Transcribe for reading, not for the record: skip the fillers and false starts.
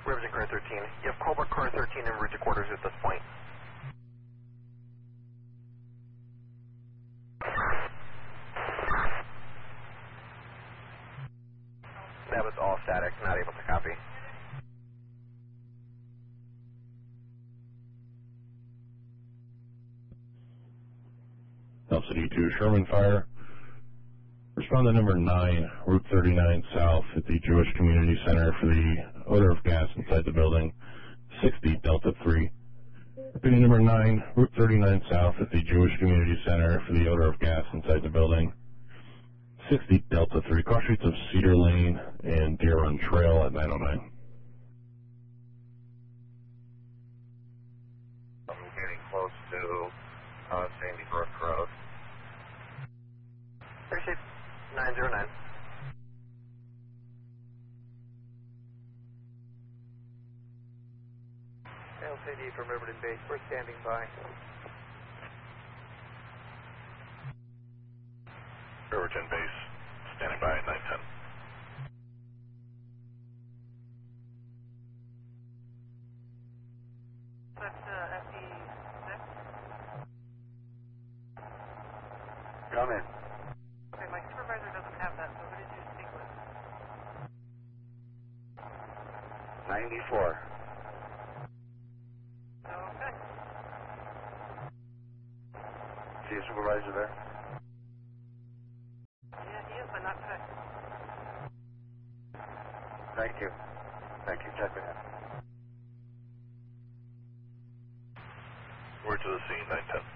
Riverton Car 13. You have Colbert Car 13 en route to quarters at this point. That was all static, not able to copy. Delta D2, Sherman Fire. Respond to number 9, Route 39 South at the Jewish Community Center for the odor of gas inside the building. 60 Delta 3. Repeating number 9, Route 39 South at the Jewish Community Center for the odor of gas inside the building. 60 Delta 3. Cross streets of Cedar Lane and Deer Run Trail at 909. I'm getting close to Sandy Brook Road. Appreciate 909. LCD from Riverton Base, we're standing by. Riverton Base, standing by at 910. That's FE6. Come in. Okay, my supervisor doesn't have that, so who did you speak with? 94. Okay. See a supervisor there? Yeah, he is, but not today. Thank you. Thank you. Check it out. We're to the scene, 910.